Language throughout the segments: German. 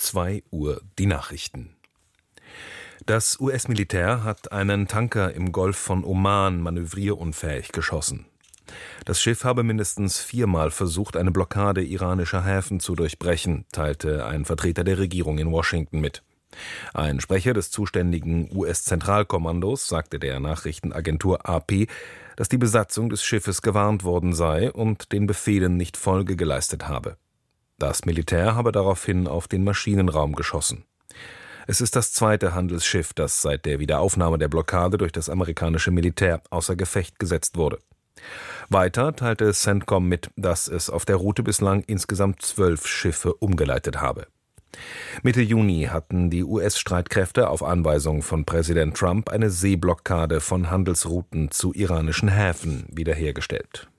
2 Uhr die Nachrichten. Das US-Militär hat einen Tanker im Golf von Oman manövrierunfähig geschossen. Das Schiff habe mindestens 4-mal versucht, eine Blockade iranischer Häfen zu durchbrechen, teilte ein Vertreter der Regierung in Washington mit. Ein Sprecher des zuständigen US-Zentralkommandos sagte der Nachrichtenagentur AP, dass die Besatzung des Schiffes gewarnt worden sei und den Befehlen nicht Folge geleistet habe. Das Militär habe daraufhin auf den Maschinenraum geschossen. Es ist das zweite Handelsschiff, das seit der Wiederaufnahme der Blockade durch das amerikanische Militär außer Gefecht gesetzt wurde. Weiter teilte CENTCOM mit, dass es auf der Route bislang insgesamt 12 Schiffe umgeleitet habe. Mitte Juni hatten die US-Streitkräfte auf Anweisung von Präsident Trump eine Seeblockade von Handelsrouten zu iranischen Häfen wiederhergestellt.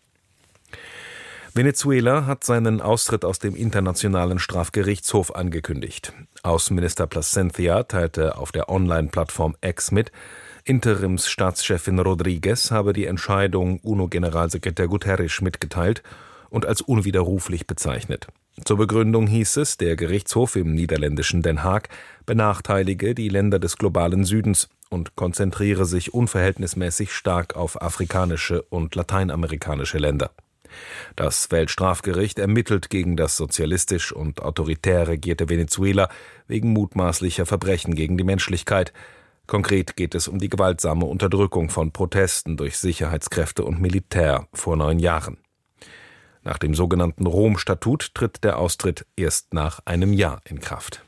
Venezuela hat seinen Austritt aus dem Internationalen Strafgerichtshof angekündigt. Außenminister Plasencia teilte auf der Online-Plattform X mit, Interimsstaatschefin Rodriguez habe die Entscheidung UNO-Generalsekretär Guterres mitgeteilt und als unwiderruflich bezeichnet. Zur Begründung hieß es, der Gerichtshof im niederländischen Den Haag benachteilige die Länder des globalen Südens und konzentriere sich unverhältnismäßig stark auf afrikanische und lateinamerikanische Länder. Das Weltstrafgericht ermittelt gegen das sozialistisch und autoritär regierte Venezuela wegen mutmaßlicher Verbrechen gegen die Menschlichkeit. Konkret geht es um die gewaltsame Unterdrückung von Protesten durch Sicherheitskräfte und Militär vor 9 Jahren. Nach dem sogenannten Rom-Statut tritt der Austritt erst nach einem Jahr in Kraft.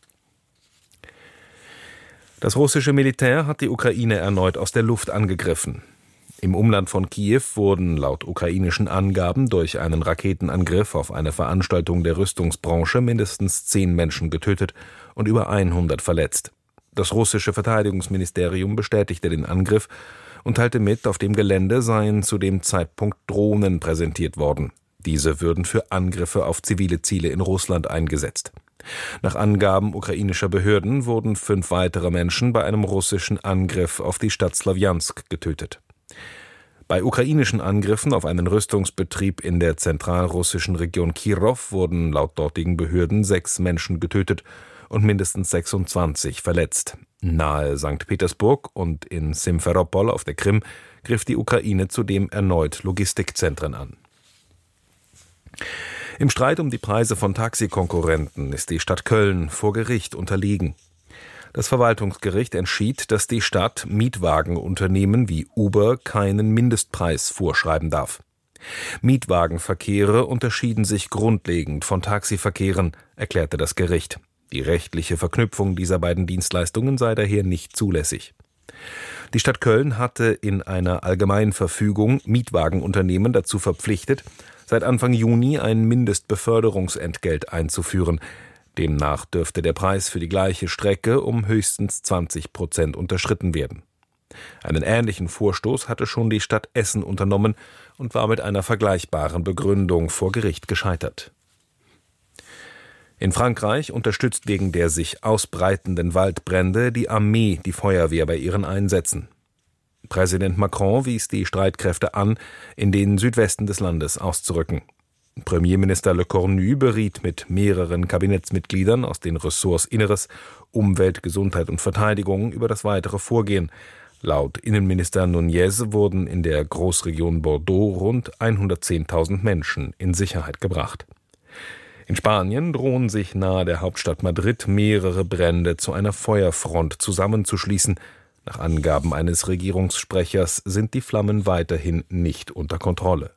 Das russische Militär hat die Ukraine erneut aus der Luft angegriffen. Im Umland von Kiew wurden laut ukrainischen Angaben durch einen Raketenangriff auf eine Veranstaltung der Rüstungsbranche mindestens 10 Menschen getötet und über 100 verletzt. Das russische Verteidigungsministerium bestätigte den Angriff und teilte mit, auf dem Gelände seien zu dem Zeitpunkt Drohnen präsentiert worden. Diese würden für Angriffe auf zivile Ziele in Russland eingesetzt. Nach Angaben ukrainischer Behörden wurden 5 weitere Menschen bei einem russischen Angriff auf die Stadt Slawjansk getötet. Bei ukrainischen Angriffen auf einen Rüstungsbetrieb in der zentralrussischen Region Kirow wurden laut dortigen Behörden 6 Menschen getötet und mindestens 26 verletzt. Nahe St. Petersburg und in Simferopol auf der Krim griff die Ukraine zudem erneut Logistikzentren an. Im Streit um die Preise von Taxikonkurrenten ist die Stadt Köln vor Gericht unterlegen. Das Verwaltungsgericht entschied, dass die Stadt Mietwagenunternehmen wie Uber keinen Mindestpreis vorschreiben darf. Mietwagenverkehre unterschieden sich grundlegend von Taxiverkehren, erklärte das Gericht. Die rechtliche Verknüpfung dieser beiden Dienstleistungen sei daher nicht zulässig. Die Stadt Köln hatte in einer Allgemeinverfügung Mietwagenunternehmen dazu verpflichtet, seit Anfang Juni ein Mindestbeförderungsentgelt einzuführen. Demnach dürfte der Preis für die gleiche Strecke um höchstens 20% unterschritten werden. Einen ähnlichen Vorstoß hatte schon die Stadt Essen unternommen und war mit einer vergleichbaren Begründung vor Gericht gescheitert. In Frankreich unterstützt wegen der sich ausbreitenden Waldbrände die Armee die Feuerwehr bei ihren Einsätzen. Präsident Macron wies die Streitkräfte an, in den Südwesten des Landes auszurücken. Premierminister Le Cornu beriet mit mehreren Kabinettsmitgliedern aus den Ressorts Inneres, Umwelt, Gesundheit und Verteidigung über das weitere Vorgehen. Laut Innenminister Nunez wurden in der Großregion Bordeaux rund 110.000 Menschen in Sicherheit gebracht. In Spanien drohen sich nahe der Hauptstadt Madrid mehrere Brände zu einer Feuerfront zusammenzuschließen. Nach Angaben eines Regierungssprechers sind die Flammen weiterhin nicht unter Kontrolle.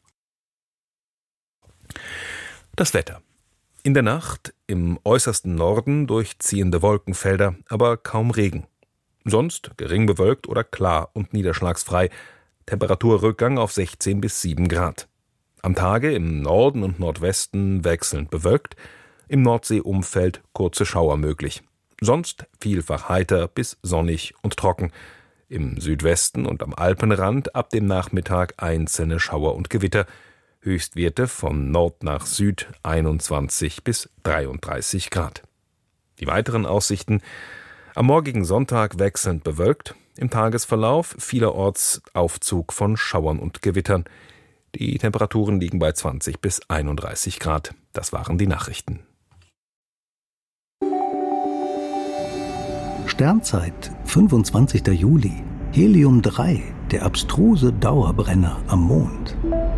Das Wetter. In der Nacht im äußersten Norden durchziehende Wolkenfelder, aber kaum Regen. Sonst gering bewölkt oder klar und niederschlagsfrei. Temperaturrückgang auf 16 bis 7 Grad. Am Tage im Norden und Nordwesten wechselnd bewölkt, im Nordseeumfeld kurze Schauer möglich. Sonst vielfach heiter bis sonnig und trocken. Im Südwesten und am Alpenrand ab dem Nachmittag einzelne Schauer und Gewitter. Höchstwerte von Nord nach Süd 21 bis 33 Grad. Die weiteren Aussichten: am morgigen Sonntag wechselnd bewölkt, im Tagesverlauf vielerorts Aufzug von Schauern und Gewittern. Die Temperaturen liegen bei 20 bis 31 Grad. Das waren die Nachrichten. Sternzeit, 25. Juli. Helium-3, der abstruse Dauerbrenner am Mond.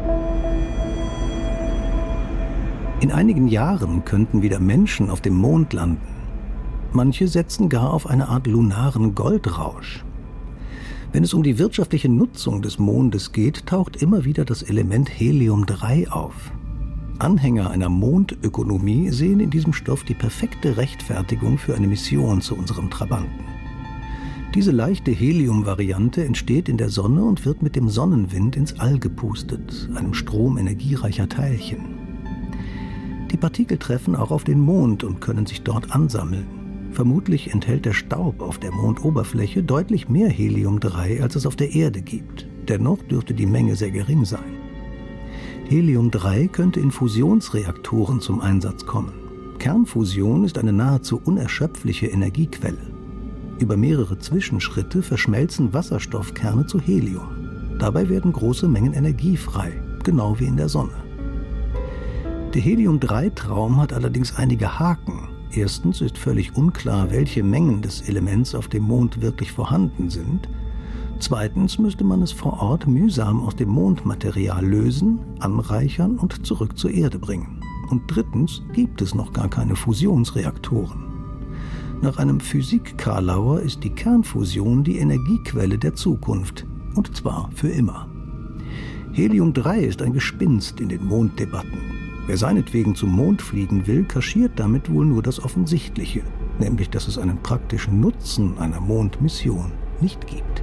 In einigen Jahren könnten wieder Menschen auf dem Mond landen. Manche setzen gar auf eine Art lunaren Goldrausch. Wenn es um die wirtschaftliche Nutzung des Mondes geht, taucht immer wieder das Element Helium-3 auf. Anhänger einer Mondökonomie sehen in diesem Stoff die perfekte Rechtfertigung für eine Mission zu unserem Trabanten. Diese leichte Helium-Variante entsteht in der Sonne und wird mit dem Sonnenwind ins All gepustet, einem Strom energiereicher Teilchen. Die Partikel treffen auch auf den Mond und können sich dort ansammeln. Vermutlich enthält der Staub auf der Mondoberfläche deutlich mehr Helium-3, als es auf der Erde gibt. Dennoch dürfte die Menge sehr gering sein. Helium-3 könnte in Fusionsreaktoren zum Einsatz kommen. Kernfusion ist eine nahezu unerschöpfliche Energiequelle. Über mehrere Zwischenschritte verschmelzen Wasserstoffkerne zu Helium. Dabei werden große Mengen Energie frei, genau wie in der Sonne. Der Helium-3-Traum hat allerdings einige Haken. Erstens ist völlig unklar, welche Mengen des Elements auf dem Mond wirklich vorhanden sind. Zweitens müsste man es vor Ort mühsam aus dem Mondmaterial lösen, anreichern und zurück zur Erde bringen. Und drittens gibt es noch gar keine Fusionsreaktoren. Nach einem Physik-Karlauer ist die Kernfusion die Energiequelle der Zukunft. Und zwar für immer. Helium-3 ist ein Gespinst in den Monddebatten. Wer seinetwegen zum Mond fliegen will, kaschiert damit wohl nur das Offensichtliche, nämlich dass es einen praktischen Nutzen einer Mondmission nicht gibt.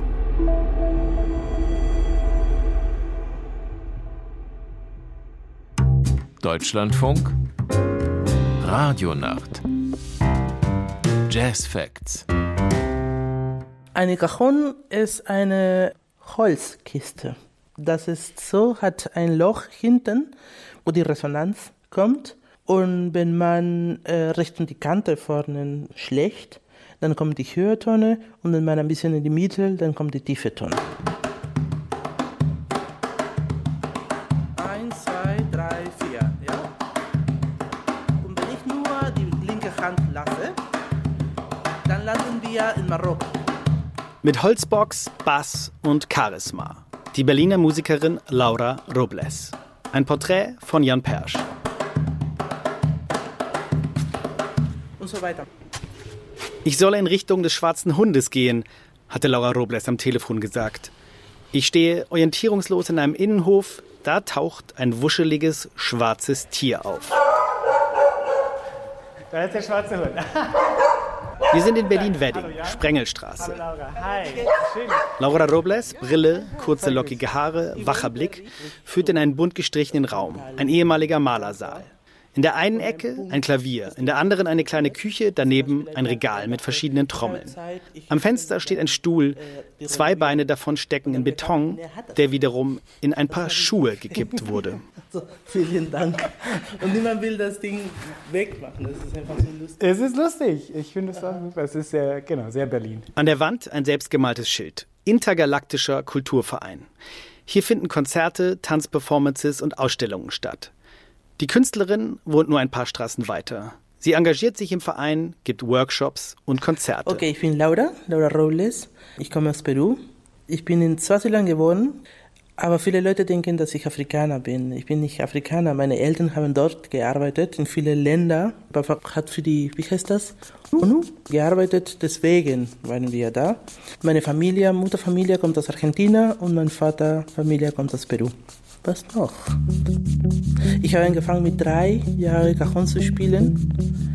Deutschlandfunk Radionacht Jazz Facts. Eine Cajon ist eine Holzkiste. Das ist so, hat ein Loch hinten, wo die Resonanz kommt. Und wenn man Richtung die Kante vorne schlägt, dann kommt die höhere Tone. Und wenn man ein bisschen in die Mitte, dann kommt die tiefe Tone. 1, 2, 3, 4, ja? Und wenn ich nur die linke Hand lasse, dann landen wir in Marokko. Mit Holzbox, Bass und Charisma. Die Berliner Musikerin Laura Robles. Ein Porträt von Jan Persch. Und so weiter. Ich solle in Richtung des schwarzen Hundes gehen, hatte Laura Robles am Telefon gesagt. Ich stehe orientierungslos in einem Innenhof, da taucht ein wuscheliges, schwarzes Tier auf. Da ist der schwarze Hund. Wir sind in Berlin-Wedding, Sprengelstraße. Hallo Laura, hi, schön. Laura Robles, Brille, kurze lockige Haare, wacher Blick, führt in einen bunt gestrichenen Raum, ein ehemaliger Malersaal. In der einen Ecke ein Klavier, in der anderen eine kleine Küche, daneben ein Regal mit verschiedenen Trommeln. Am Fenster steht ein Stuhl, 2 Beine davon stecken in Beton, der wiederum in ein paar Schuhe gekippt wurde. So, vielen Dank. Und niemand will das Ding wegmachen, das ist einfach so lustig. Es ist lustig, ich finde es auch super, es ist sehr Berlin. An der Wand ein selbstgemaltes Schild, Intergalaktischer Kulturverein. Hier finden Konzerte, Tanzperformances und Ausstellungen statt. Die Künstlerin wohnt nur ein paar Straßen weiter. Sie engagiert sich im Verein, gibt Workshops und Konzerte. Okay, ich bin Laura Robles. Ich komme aus Peru. Ich bin in Swasiland geboren, aber viele Leute denken, dass ich Afrikaner bin. Ich bin nicht Afrikaner. Meine Eltern haben dort gearbeitet, in vielen Ländern. Papa hat für die, wie heißt das? UNO gearbeitet, deswegen waren wir da. Meine Familie, Mutterfamilie kommt aus Argentinien und meine Vaterfamilie kommt aus Peru. Was noch? Ich habe angefangen mit 3 Jahren Cajon zu spielen